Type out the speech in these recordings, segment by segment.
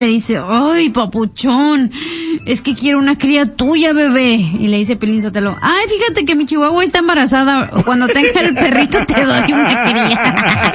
Le dice, ay, papuchón, es que quiero una cría tuya, bebé. Y le dice Piolín Sotelo, ay, fíjate que mi chihuahua está embarazada. Cuando tenga el perrito te doy una cría.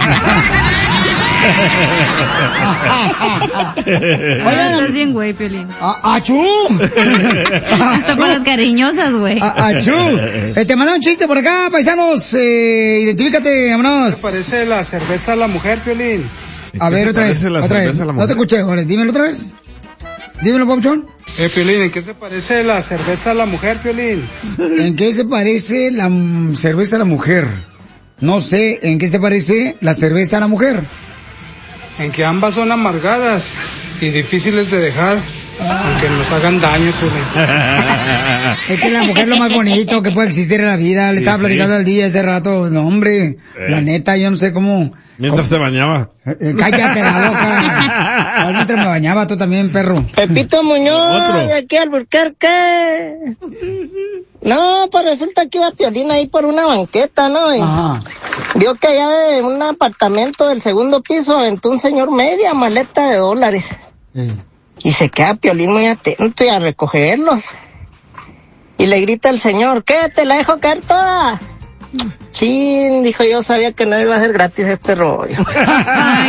Oigan, estás bien, güey, Piolín. ¡Achú! Hasta para las cariñosas, güey. ¡Achú! Te mandó un chiste por acá, paisanos. Identifícate, vámonos. ¿Qué parece la cerveza a la mujer, Piolín? A ver, otra vez. No te escuché, dímelo otra vez. Dímelo, papuchón. Piolín, ¿en qué se parece la cerveza a la mujer, Piolín? ¿En qué se parece la cerveza a la mujer? No sé, ¿en qué se parece la cerveza a la mujer? En que ambas son amargadas y difíciles de dejar, aunque nos hagan daño, Piolín. Es que la mujer es lo más bonito que puede existir en la vida. Le estaba platicando al día ese rato. No, hombre, la neta, yo no sé cómo... Mientras se bañaba. Cállate la boca. Mientras me bañaba, tú también, perro. Pepito Muñoz, de aquí al Albuquerque. No, pues resulta que iba Piolín ahí por una banqueta, ¿no? Y vio que allá de un apartamento del segundo piso aventó un señor media maleta de $. Y se queda Piolín muy atento y a recogerlos. Y le grita el señor, ¿qué? ¿Te la dejo caer toda? Chin, dijo, yo sabía que no iba a ser gratis este rollo. Ay,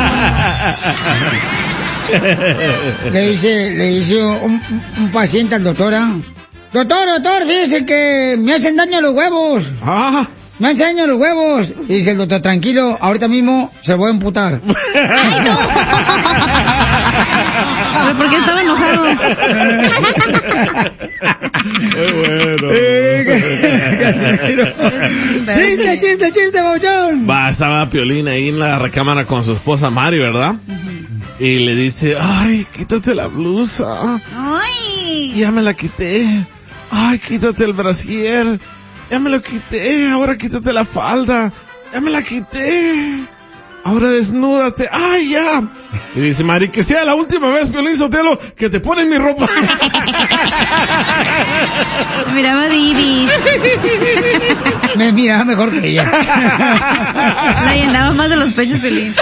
no. Le dice un paciente al doctor, Doctor, fíjese que me hacen daño los huevos. Me hacen daño los huevos. Y dice el doctor, tranquilo, ahorita mismo se voy a emputar. ¡Ay, no! ¿Pero por qué estaba enojado? Bueno. Chiste, Bauchón. Estaba Piolín ahí en la recámara con su esposa Mari, ¿verdad? Y le dice, ay, quítate la blusa. ¡Ay! Ya me la quité. Ay, quítate el brasier. Ya me lo quité. Ahora quítate la falda. Ya me la quité. Ahora desnúdate. ¡Ay, ya! Y dice Mari, que sea la última vez, Piolín Sotelo, que te pones mi ropa. Me miraba Divi. Me miraba mejor que ella. La llenaba más de los pechos, Piolín.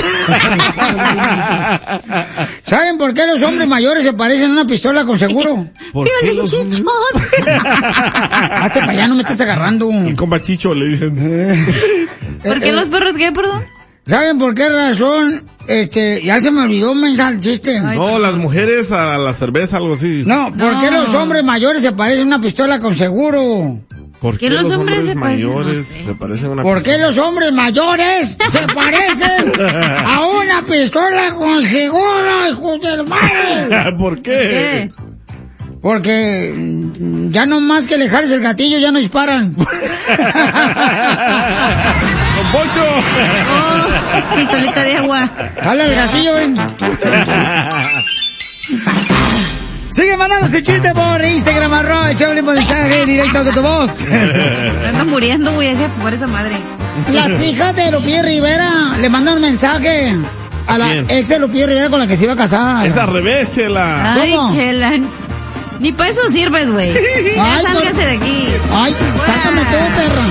¿Saben por qué los hombres mayores se parecen a una pistola con seguro? Piolín Chichón. Hazte para allá, no me estés agarrando. El compa Chicho, le dicen. ¿Por qué los perros qué, perdón? ¿Saben por qué razón? Ya se me olvidó el chiste. No, las mujeres a la cerveza, algo así. No, ¿por qué los hombres mayores se parecen a una pistola con seguro? ¿Por qué los hombres mayores se parecen a una pistola? ¿Por qué los hombres mayores se parecen a una pistola con seguro, hijos del madre? ¿Por qué? Porque ya no más que alejarse el gatillo, ya no disparan. ¡Don Poncho! Oh, pistolita de agua. Jala el gatillo, ven. Sigue mandándose chiste por Instagram, echándole un mensaje directo con tu voz. Ando muriendo, güey, por esa madre. Las hijas de Lupillo Rivera le mandan un mensaje a la ex de Lupillo Rivera con la que se iba a casar. Es al revés, Chela. Ay, Chela. Ni para eso sirves, güey. Ya sálgase de aquí. Ay, sácame tú, perra.